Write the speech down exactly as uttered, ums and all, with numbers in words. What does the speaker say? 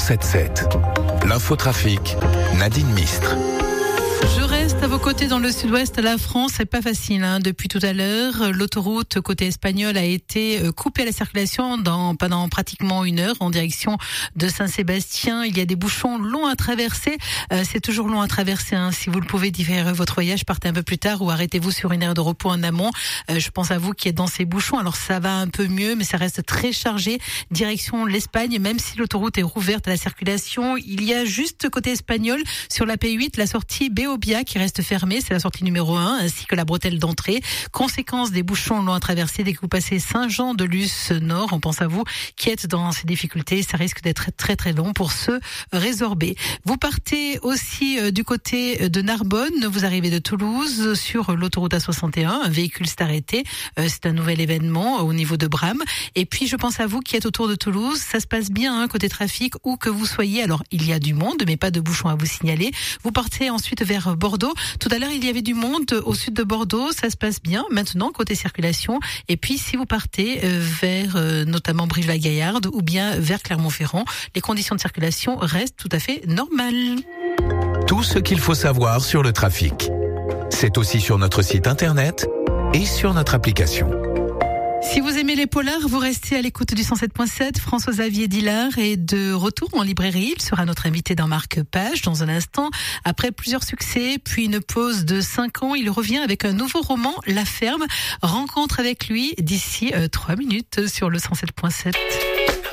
sept sept. L'infotrafic, Nadine Mistre. Je reste à vos côtés dans le sud-ouest de la France. C'est pas facile, hein. Depuis tout à l'heure, l'autoroute côté espagnol a été coupée à la circulation dans, pendant pratiquement une heure en direction de Saint-Sébastien. Il y a des bouchons longs à traverser. Euh, c'est toujours long à traverser, hein. Si vous le pouvez différer votre voyage, partez un peu plus tard ou arrêtez-vous sur une aire de repos en amont. Euh, je pense à vous qui êtes dans ces bouchons. Alors ça va un peu mieux, mais ça reste très chargé. Direction l'Espagne, même si l'autoroute est rouverte à la circulation, il y a juste côté espagnol sur la P huit la sortie Béobia qui reste fermée, c'est la sortie numéro un, ainsi que la bretelle d'entrée. Conséquence des bouchons longs à traverser dès que vous passez Saint-Jean-de-Luz Nord. On pense à vous qui êtes dans ces difficultés. Ça risque d'être très très long pour se résorber. Vous partez aussi euh, du côté de Narbonne. Vous arrivez de Toulouse sur l'autoroute A soixante et un. Un véhicule s'est arrêté. Euh, c'est un nouvel événement au niveau de Bram. Et puis je pense à vous qui êtes autour de Toulouse. Ça se passe bien, hein, côté trafic, où que vous soyez. Alors il y a du monde, mais pas de bouchons à vous signaler. Vous partez ensuite vers Bordeaux. Tout à l'heure, il y avait du monde au sud de Bordeaux. Ça se passe bien maintenant côté circulation. Et puis, si vous partez vers euh, notamment Brive-la-Gaillarde ou bien vers Clermont-Ferrand, les conditions de circulation restent tout à fait normales. Tout ce qu'il faut savoir sur le trafic. C'est aussi sur notre site internet et sur notre application. Si vous aimez les polars, vous restez à l'écoute du cent sept point sept. François-Xavier Dillard est de retour en librairie. Il sera notre invité dans Marque-Page dans un instant. Après plusieurs succès, puis une pause de cinq ans, il revient avec un nouveau roman, La Ferme. Rencontre avec lui d'ici euh, trois minutes sur le cent sept point sept.